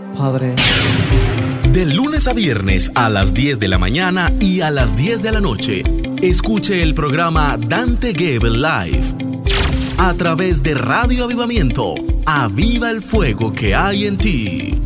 Padre. De lunes a viernes a las 10 de la mañana y a las 10 de la noche, escuche el programa Dante Gebel Live a través de Radio Avivamiento. Aviva el fuego que hay en ti.